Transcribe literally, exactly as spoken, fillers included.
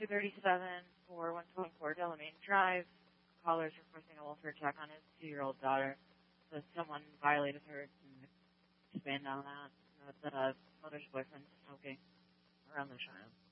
two thirty-seven for one twenty-four Delamain Drive. Caller's requesting a welfare check on his two-year-old daughter. So someone violated her. Expand on that. That uh, mother's boyfriend smoking around the child.